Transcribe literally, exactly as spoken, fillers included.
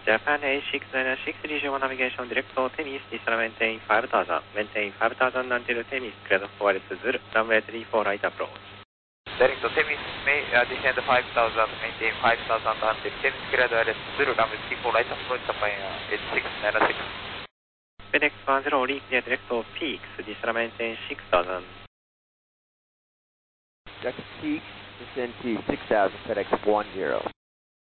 Japan A six ninety-six, regional navigation, direct to Temis, descend maintain five thousand, maintain five thousand until Temis, cleared for Zulu, runway three four right approach. Direct to Temis, may uh, descend five thousand, maintain five thousand until Temis, cleared for Zulu, runway three four right approach, Japan A six ninety-six. FedEx one zero, reclear direct to Peaks, descend maintain six thousand. Direct to Peaks, descend to six thousand, FedEx one zero.